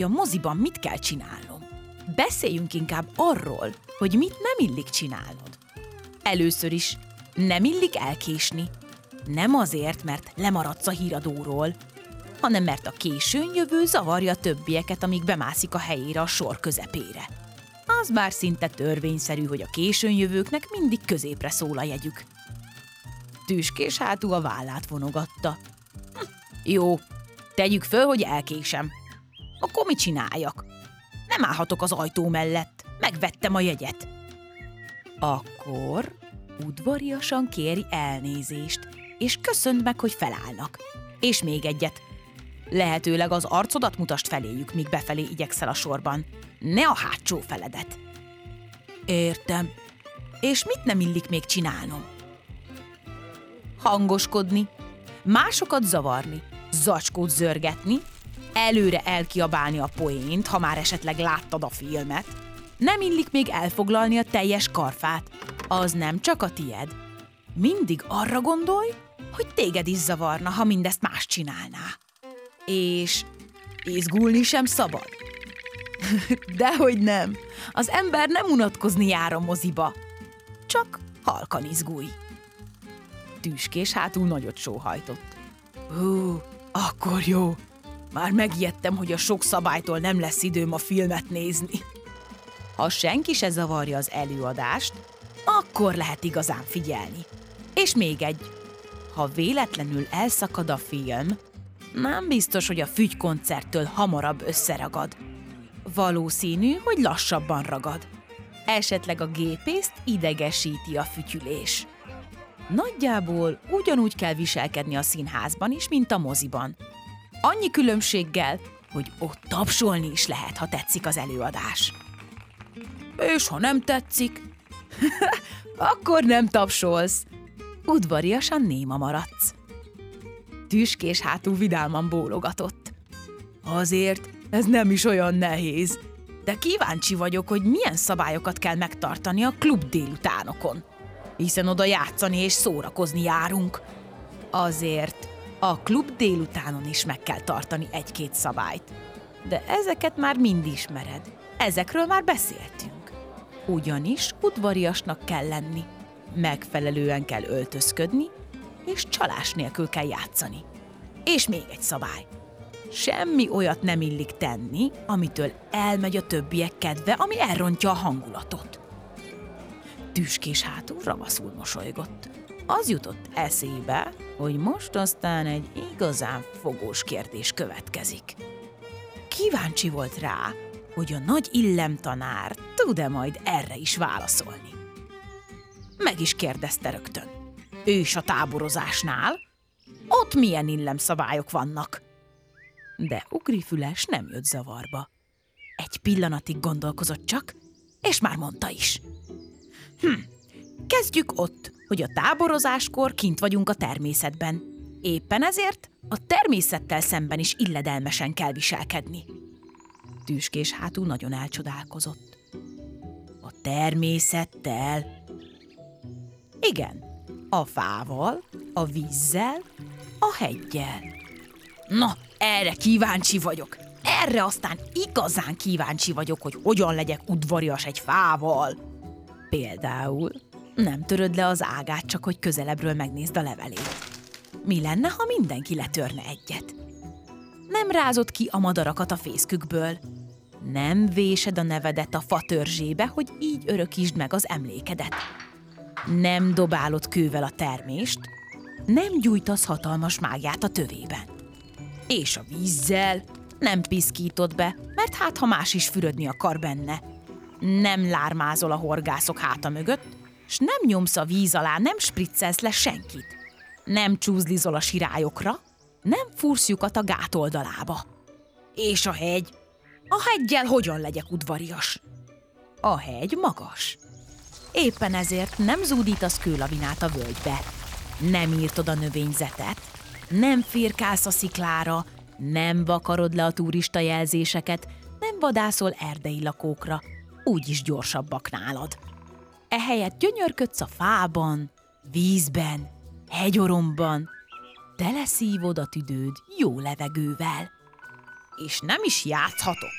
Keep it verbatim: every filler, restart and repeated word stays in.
a moziban mit kell csinálnom. Beszéljünk inkább arról, hogy mit nem illik csinálnod. Először is nem illik elkésni. Nem azért, mert lemaradsz a híradóról, hanem mert a későn jövő zavarja a többieket, amíg bemászik a helyére a sor közepére. Az már szinte törvényszerű, hogy a későn jövőknek mindig középre szól a jegyük. Tüskés hátú a vállát vonogatta. Hm, jó, tegyük föl, hogy elkésem. Akkor mit csináljak? Nem állhatok az ajtó mellett, megvettem a jegyet. Akkor udvariasan kéri elnézést, és köszönd meg, hogy felállnak. És még egyet. Lehetőleg az arcodat mutasd feléjük, míg befelé igyekszel a sorban. Ne a hátsó feledet. Értem. És mit nem illik még csinálnom? Hangoskodni, másokat zavarni, zacskót zörgetni, előre elkiabálni a poént, ha már esetleg láttad a filmet. Nem illik még elfoglalni a teljes karfát, az nem csak a tied. Mindig arra gondolj, hogy téged is zavarna, ha mindezt más csinálná. És izgulni sem szabad. Dehogy nem. Az ember nem unatkozni jár a moziba. Csak halkan izgulj. Tüskés hátul nagyot sóhajtott. Hú, akkor jó. Már megijedtem, hogy a sok szabálytól nem lesz időm a filmet nézni. Ha senki se zavarja az előadást, akkor lehet igazán figyelni. És még egy. Ha véletlenül elszakad a film, nem biztos, hogy a fügykoncerttől hamarabb összeragad. Valószínű, hogy lassabban ragad. Esetleg a gépészt idegesíti a fütyülés. Nagyjából ugyanúgy kell viselkedni a színházban is, mint a moziban. Annyi különbséggel, hogy ott tapsolni is lehet, ha tetszik az előadás. És ha nem tetszik, akkor nem tapsolsz. Udvariasan néma maradsz. Tüskés hátú vidáman bólogatott. Azért ez nem is olyan nehéz, de kíváncsi vagyok, hogy milyen szabályokat kell megtartani a klub délutánokon, hiszen oda játszani és szórakozni járunk. Azért a klub délutánon is meg kell tartani egy-két szabályt, de ezeket már mind ismered, ezekről már beszéltünk. Ugyanis udvariasnak kell lenni, megfelelően kell öltözködni, és csalás nélkül kell játszani. És még egy szabály. Semmi olyat nem illik tenni, amitől elmegy a többiek kedve, ami elrontja a hangulatot. Tüskés hátul ravaszul mosolygott. Az jutott eszébe, hogy most aztán egy igazán fogós kérdés következik. Kíváncsi volt rá, hogy a nagy illemtanár tud-e majd erre is válaszolni. Meg is kérdezte rögtön. Ő is a táborozásnál? Ott milyen illemszabályok vannak? De Ugrifüles nem jött zavarba. Egy pillanatig gondolkozott csak, és már mondta is. Hm, kezdjük ott, hogy a táborozáskor kint vagyunk a természetben. Éppen ezért a természettel szemben is illedelmesen kell viselkedni. Tüskés hátul nagyon elcsodálkozott. A természettel? Igen, a fával, a vízzel, a heggyel. Na, erre kíváncsi vagyok. Erre aztán igazán kíváncsi vagyok, hogy hogyan legyek udvarias egy fával. Például nem töröd le az ágát, csak hogy közelebbről megnézd a levelét. Mi lenne, ha mindenki letörne egyet? Nem rázod ki a madarakat a fészkükből. Nem vésed a nevedet a fa törzsébe, hogy így örökítsd meg az emlékedet. Nem dobálod kővel a termést, nem gyújtasz hatalmas mágját a tövében. És a vízzel nem piszkítod be, mert hát ha más is fürödni akar benne. Nem lármázol a horgászok háta mögött, s nem nyomsz a víz alá, nem spriccelsz le senkit. Nem csúzlizol a sirályokra, nem fúrsz lyukat a gát oldalába. És a hegy? A heggyel hogyan legyek udvarias? A hegy magas. Éppen ezért nem zúdítasz kőlavinát a völgybe, nem írtod a növényzetet, nem firkálsz a sziklára, nem vakarod le a turista jelzéseket, nem vadászol erdei lakókra, úgyis gyorsabbak nálad. Ehelyett gyönyörködsz a fában, vízben, hegyoromban, teleszívod a tüdőd jó levegővel. és nem is játszhatok.